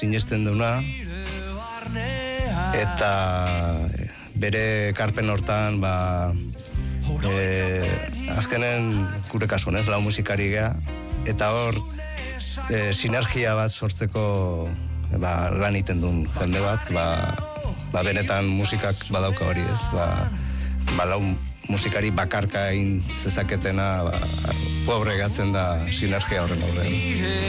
sinesten duna, eta bere ekarpen hortan, azkenen gure kasuan ez, lau musikari gea, eta hor sinergia bat sortzeko lan iten duen jende bat, benetan musikak badauka hori ez, lau musikari bakarka egin zezaketena, pobre gatzen da sinergia horren aurrean.